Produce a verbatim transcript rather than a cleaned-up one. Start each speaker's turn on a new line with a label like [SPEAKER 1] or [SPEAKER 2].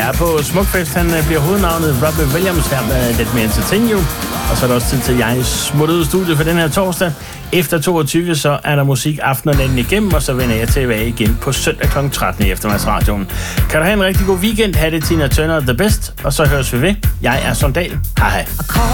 [SPEAKER 1] Ja, på Smukfest, han bliver hovednavnet Robbie Williams her med Let Me Entertain You. Og så er der også tid til, at jeg smutter ud af studiet for den her torsdag. Efter toogtyve, så er der musik aftenen og natten igennem, og så vender jeg tilbage igen på søndag klokken tretten i eftermiddagsradioen. Kan du have en rigtig god weekend, have det Tina Turner The Best, og så høres vi ved. Jeg er Sondal. Hej hej.